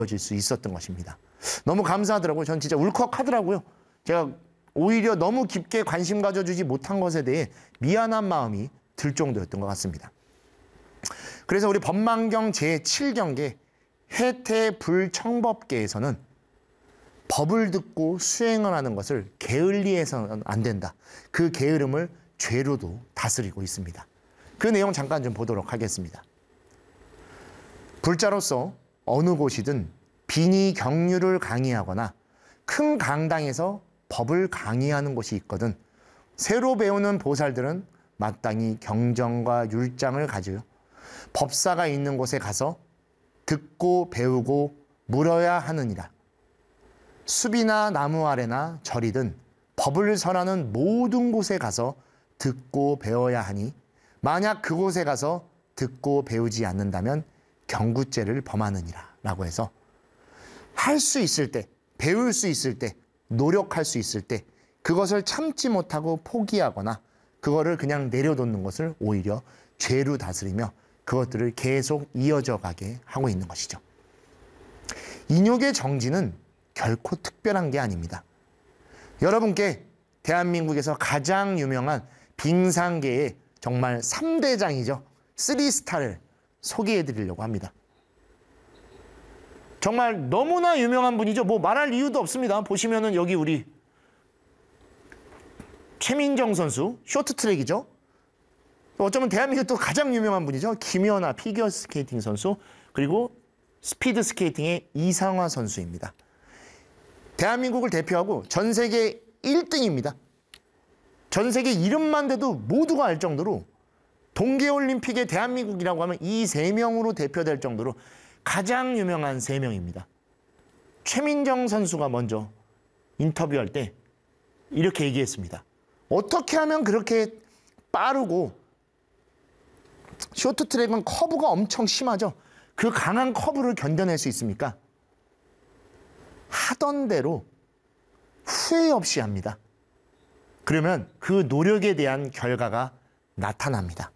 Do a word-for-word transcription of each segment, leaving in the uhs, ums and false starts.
질 수 있었던 것입니다. 너무 감사하더라고요. 전 진짜 울컥하더라고요. 제가 오히려 너무 깊게 관심 가져주지 못한 것에 대해 미안한 마음이 들 정도였던 것 같습니다. 그래서 우리 법망경 제칠 경계 해태불청법계에서는 법을 듣고 수행을 하는 것을 게을리해서는 안 된다. 그 게으름을 죄로도 다스리고 있습니다. 그 내용 잠깐 좀 보도록 하겠습니다. 불자로서 어느 곳이든 빈이 경륜을 강의하거나 큰 강당에서 법을 강의하는 곳이 있거든 새로 배우는 보살들은 마땅히 경정과 율장을 가지고 법사가 있는 곳에 가서 듣고 배우고 물어야 하느니라. 숲이나 나무 아래나 절이든 법을 설하는 모든 곳에 가서 듣고 배워야 하니 만약 그곳에 가서 듣고 배우지 않는다면 경구죄를 범하느니라 라고 해서 할 수 있을 때, 배울 수 있을 때, 노력할 수 있을 때 그것을 참지 못하고 포기하거나 그거를 그냥 내려놓는 것을 오히려 죄로 다스리며 그것들을 계속 이어져 가게 하고 있는 것이죠. 인욕의 정지는 결코 특별한 게 아닙니다. 여러분께 대한민국에서 가장 유명한 빙상계의 정말 삼 대장이죠. 쓰리 스타를 소개해 드리려고 합니다. 정말 너무나 유명한 분이죠. 뭐 말할 이유도 없습니다. 보시면은 여기 우리 최민정 선수 쇼트트랙이죠. 어쩌면 대한민국 또 가장 유명한 분이죠. 김연아 피겨스케이팅 선수 그리고 스피드 스케이팅의 이상화 선수입니다. 대한민국을 대표하고 전 세계 일 등입니다. 전 세계 이름만 대도 모두가 알 정도로 동계올림픽에 대한민국이라고 하면 이 세 명으로 대표될 정도로 가장 유명한 세 명입니다. 최민정 선수가 먼저 인터뷰할 때 이렇게 얘기했습니다. 어떻게 하면 그렇게 빠르고 쇼트트랙은 커브가 엄청 심하죠. 그 강한 커브를 견뎌낼 수 있습니까? 하던 대로 후회 없이 합니다. 그러면 그 노력에 대한 결과가 나타납니다.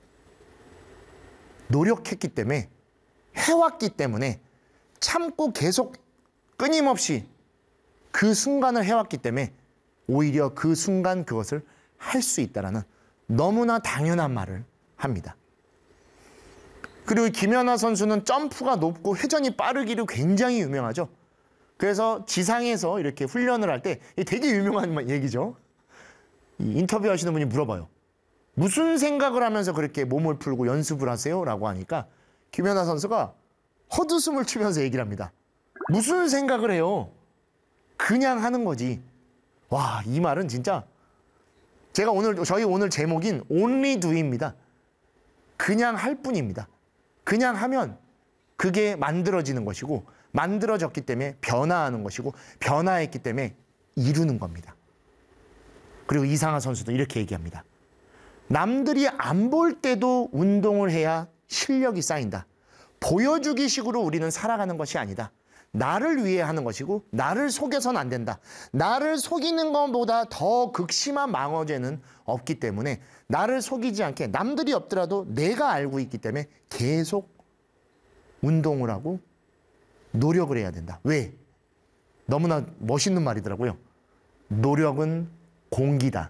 노력했기 때문에 해왔기 때문에 참고 계속 끊임없이 그 순간을 해왔기 때문에 오히려 그 순간 그것을 할 수 있다는 너무나 당연한 말을 합니다. 그리고 김연아 선수는 점프가 높고 회전이 빠르기로 굉장히 유명하죠. 그래서 지상에서 이렇게 훈련을 할 때 되게 유명한 얘기죠. 인터뷰하시는 분이 물어봐요. 무슨 생각을 하면서 그렇게 몸을 풀고 연습을 하세요? 라고 하니까 김연아 선수가 헛웃음을 치면서 얘기를 합니다. 무슨 생각을 해요? 그냥 하는 거지. 와, 이 말은 진짜 제가 오늘 저희 오늘 제목인 Only Do입니다. 그냥 할 뿐입니다. 그냥 하면 그게 만들어지는 것이고 만들어졌기 때문에 변화하는 것이고 변화했기 때문에 이루는 겁니다. 그리고 이상하 선수도 이렇게 얘기합니다. 남들이 안 볼 때도 운동을 해야 실력이 쌓인다. 보여주기 식으로 우리는 살아가는 것이 아니다. 나를 위해 하는 것이고 나를 속여서는 안 된다. 나를 속이는 것보다 더 극심한 망어죄는 없기 때문에 나를 속이지 않게 남들이 없더라도 내가 알고 있기 때문에 계속 운동을 하고 노력을 해야 된다. 왜? 너무나 멋있는 말이더라고요. 노력은 공기다.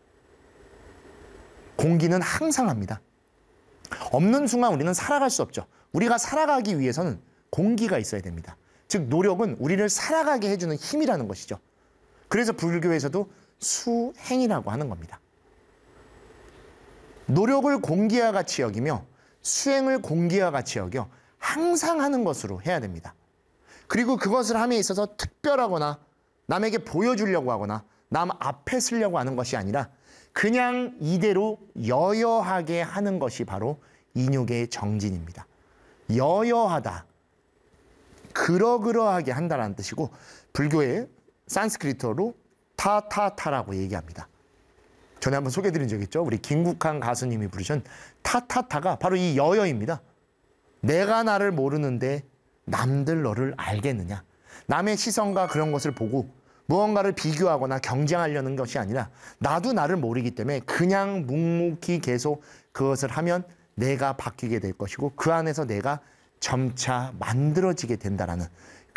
공기는 항상 합니다. 없는 순간 우리는 살아갈 수 없죠. 우리가 살아가기 위해서는 공기가 있어야 됩니다. 즉 노력은 우리를 살아가게 해주는 힘이라는 것이죠. 그래서 불교에서도 수행이라고 하는 겁니다. 노력을 공기와 같이 여기며 수행을 공기와 같이 여겨 항상 하는 것으로 해야 됩니다. 그리고 그것을 함에 있어서 특별하거나 남에게 보여주려고 하거나 남 앞에 쓰려고 하는 것이 아니라 그냥 이대로 여여하게 하는 것이 바로 인욕의 정진입니다. 여여하다, 그러그러하게 한다는 뜻이고 불교의 산스크리트어로 타타타라고 얘기합니다. 전에 한번 소개해드린 적 있죠. 우리 김국한 가수님이 부르신 타타타가 바로 이 여여입니다. 내가 나를 모르는데 남들 너를 알겠느냐. 남의 시선과 그런 것을 보고 무언가를 비교하거나 경쟁하려는 것이 아니라 나도 나를 모르기 때문에 그냥 묵묵히 계속 그것을 하면 내가 바뀌게 될 것이고 그 안에서 내가 점차 만들어지게 된다라는